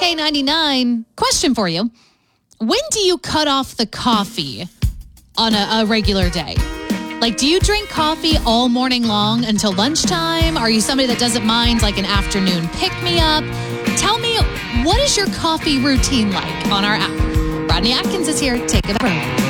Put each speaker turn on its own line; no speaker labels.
K99, question for you. When do you cut off the coffee on a regular day? Like, do you drink coffee all morning long until lunchtime? Are you somebody that doesn't mind like an afternoon pick-me-up? Tell me, what is your coffee routine like on our app? Rodney Atkins is here. Take it away.